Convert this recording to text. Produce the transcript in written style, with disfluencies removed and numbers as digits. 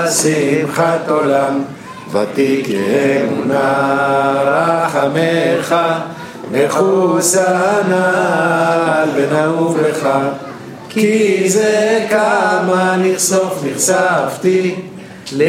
שמחת עולם, ותיק אמונה רחמך, מחוסנה על בן אהובך, כי זה כמה נחשוף נחשפתי,